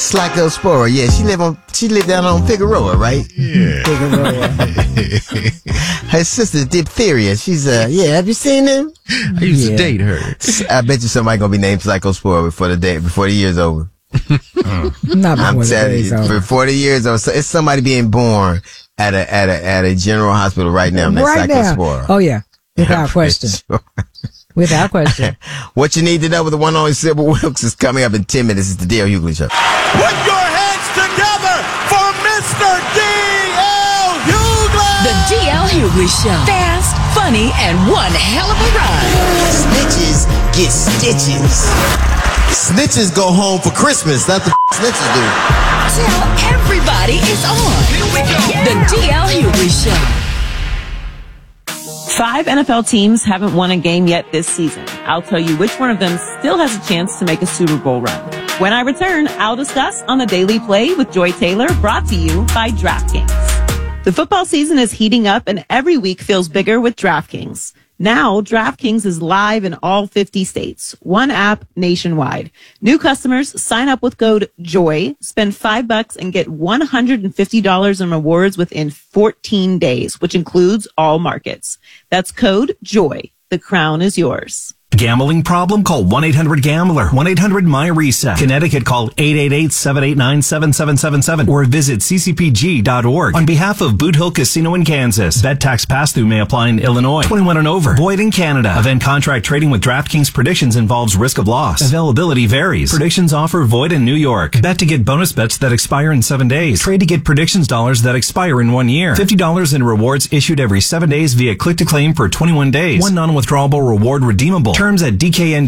Cyclospora. Yeah, she lived down on Figueroa, right? Yeah. Figueroa. Her sister Diphtheria. She's have you seen them? I used to date her. I bet you somebody gonna be named Cyclospora before the year's over. Not I'm before the telling day's you, over. before the year's over. So it's somebody being born at a general hospital right now. Right now. Cyclospora. Oh yeah, without question. Sure. Without question. What you need to know with the one and only Sybil Wilkes is coming up in 10 minutes. It's the D.L. Hughley Show. Put your hands together for Mr. D.L. Hughley! The D.L. Hughley Show. Fast, funny, and one hell of a ride. Snitches get stitches. Snitches go home for Christmas. That's what snitches do. Tell everybody it's on. Here we go. The D.L. Hughley Show. 5 NFL teams haven't won a game yet this season. I'll tell you which one of them still has a chance to make a Super Bowl run. When I return, I'll discuss on the Daily Play with Joy Taylor, brought to you by DraftKings. The football season is heating up and every week feels bigger with DraftKings. Now, DraftKings is live in all 50 states. One app nationwide. New customers sign up with code JOY, spend $5 and get $150 in rewards within 14 days, which includes all markets. That's code JOY. The crown is yours. Gambling problem? Call 1-800-GAMBLER. 1-800-MY-RESET. Connecticut, call 888-789-7777 or visit ccpg.org. On behalf of Boot Hill Casino in Kansas, bet tax pass-through may apply in Illinois. 21 and over. Void in Canada. Event contract trading with DraftKings predictions involves risk of loss. Availability varies. Predictions offer void in New York. Bet to get bonus bets that expire in 7 days. Trade to get predictions dollars that expire in 1 year. $50 in rewards issued every 7 days via click to claim for 21 days. One non-withdrawable reward redeemable. Terms at DKNG.